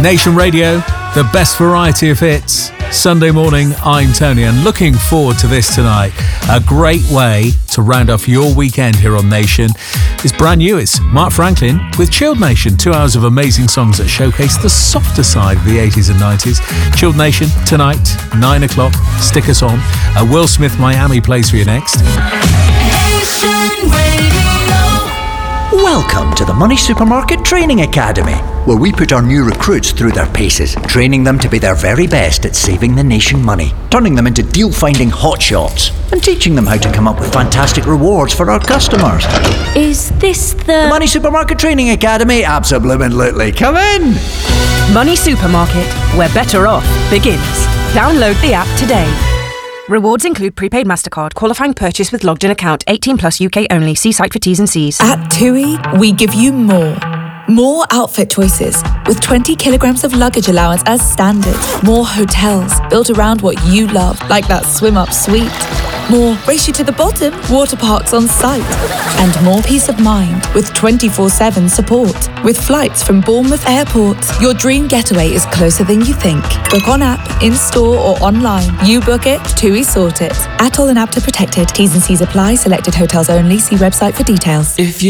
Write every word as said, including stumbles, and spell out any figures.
Nation Radio, the best variety of hits. Sunday morning, I'm Tony, and looking forward to this tonight. A great way to round off your weekend here on Nation is brand new. It's Mark Franklin with Chilled Nation. Two hours of amazing songs that showcase the softer side of the eighties and nineties. Chilled Nation, tonight, nine o'clock. Stick us on. Uh, Will Smith, Miami plays for you next. Nation Radio. Welcome to the Money Supermarket Training Academy, where we put our new recruits through their paces, training them to be their very best at saving the nation money, turning them into deal-finding hotshots, and teaching them how to come up with fantastic rewards for our customers. Is this the... The Money Supermarket Training Academy? Absolutely. Come in! Money Supermarket, where better off begins. Download the app today. Rewards include prepaid MasterCard, qualifying purchase with logged in account, eighteen plus U K only. See site for T's and C's. At TUI, we give you more. More outfit choices, with twenty kilograms of luggage allowance as standard. More hotels, built around what you love, like that swim-up suite. More race you to the bottom, water parks on site. And more peace of mind with twenty-four seven support. With flights from Bournemouth Airport, your dream getaway is closer than you think. Book on app, in-store or online. You book it, TUI sort it. Atoll and A P T A protected. T's and C's apply. Selected hotels only. See website for details. If you